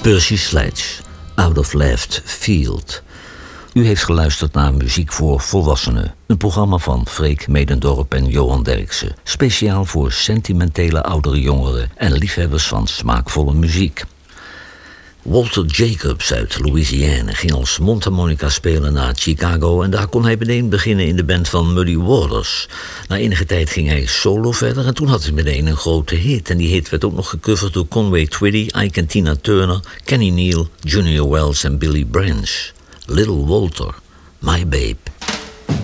Percy Sledge, Out of Left Field. U heeft geluisterd naar Muziek voor Volwassenen. Een programma van Freek Medendorp en Johan Derksen. Speciaal voor sentimentele oudere jongeren en liefhebbers van smaakvolle muziek. Walter Jacobs uit Louisiana ging als mondharmonica spelen naar Chicago en daar kon hij meteen beginnen in de band van Muddy Waters. Na enige tijd ging hij solo verder en toen had hij meteen een grote hit. En die hit werd ook nog gecoverd door Conway Twitty, Ike en Tina Turner, Kenny Neal, Junior Wells en Billy Branch. Little Walter, My Babe.